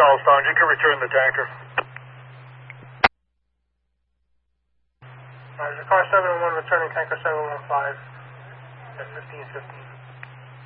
Charlestown. You can return the tanker. Roger, car 701 returning tanker 715 at 1550.